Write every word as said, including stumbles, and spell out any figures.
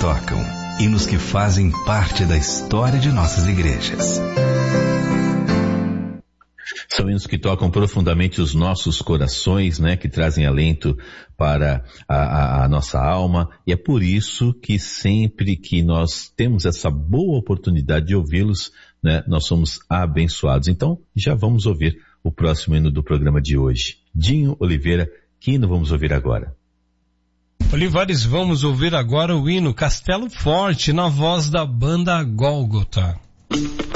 tocam, hinos que fazem parte da história de nossas igrejas. São hinos que tocam profundamente os nossos corações, né? Que trazem alento para a, a, a nossa alma. E é por isso que sempre que nós temos essa boa oportunidade de ouvi-los, né? Nós somos abençoados. Então, já vamos ouvir o próximo hino do programa de hoje. Dinho Oliveira, que hino vamos ouvir agora? Olivares, vamos ouvir agora o hino Castelo Forte, na voz da banda Gólgota.